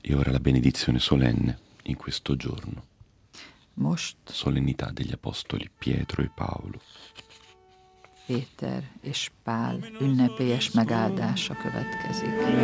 E ora la benedizione solenne in questo giorno. Most Solennità degli apostoli Pietro e Paolo. Péter és Pál ünnepélyes megáldása következik.